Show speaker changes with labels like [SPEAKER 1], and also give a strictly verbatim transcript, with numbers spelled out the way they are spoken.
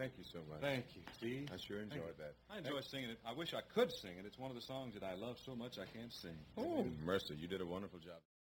[SPEAKER 1] Thank you so much.
[SPEAKER 2] Thank you. See?
[SPEAKER 1] I sure enjoyed that.
[SPEAKER 2] I enjoy singing it. I wish I could sing it. It's one of the songs that I love so much I can't sing.
[SPEAKER 1] Oh, Mercer, you did a wonderful job.